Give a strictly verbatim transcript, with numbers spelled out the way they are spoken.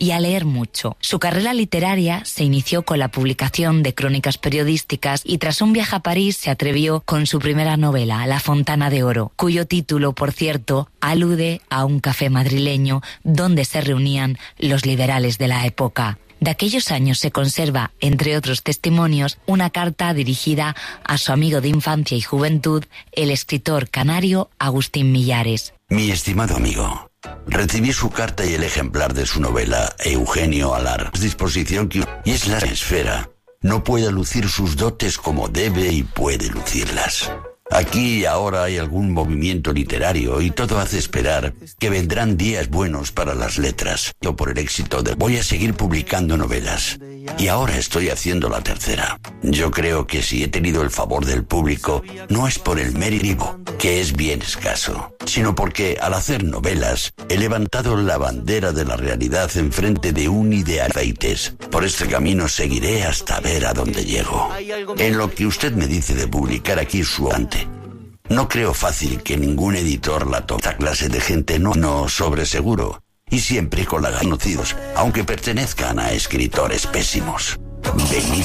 y a leer mucho. Su carrera literaria se inició con la publicación de crónicas periodísticas y tras un viaje a París se atrevió con su primera novela, La Fontana de Oro, cuyo título, por cierto, alude a un café madrileño donde se reunían los liberales de la época. De aquellos años se conserva, entre otros testimonios, una carta dirigida a su amigo de infancia y juventud, el escritor canario Agustín Millares. Mi estimado amigo, recibí su carta y el ejemplar de su novela Eugenio Alar. Es disposición que y es la esfera. No puede lucir sus dotes como debe y puede lucirlas. Aquí y ahora hay algún movimiento literario y todo hace esperar que vendrán días buenos para las letras. Yo por el éxito de voy a seguir publicando novelas. Y ahora estoy haciendo la tercera. Yo creo que si he tenido el favor del público, no es por el mérito, que es bien escaso, sino porque al hacer novelas he levantado la bandera de la realidad enfrente de un ideal. Por este camino seguiré hasta ver a dónde llego. En lo que usted me dice de publicar aquí su ante. No creo fácil que ningún editor la tome. Esta clase de gente no, no sobre seguro. Y siempre con la conocidos, aunque pertenezcan a escritores pésimos. Venid